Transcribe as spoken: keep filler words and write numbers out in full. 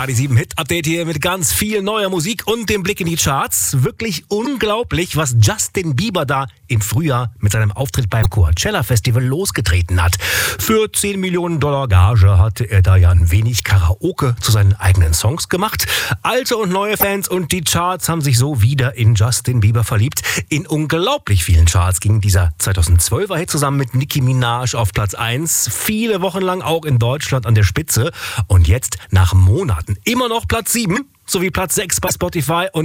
Radio sieben Hit Update hier mit ganz viel neuer Musik und dem Blick in die Charts. Wirklich unglaublich, was Justin Bieber da im Frühjahr mit seinem Auftritt beim Coachella Festival losgetreten hat. Für zehn Millionen Dollar Gage hatte er da ja ein wenig Karaoke zu seinen eigenen Songs gemacht. Alte und neue Fans und die Charts haben sich so wieder in Justin Bieber verliebt. In unglaublich vielen Charts ging dieser zweitausendzwölfer Hit zusammen mit Nicki Minaj auf Platz eins. Viele Wochen lang auch in Deutschland an der Spitze. Und jetzt nach Monaten immer noch Platz sieben sowie Platz sechs bei Spotify und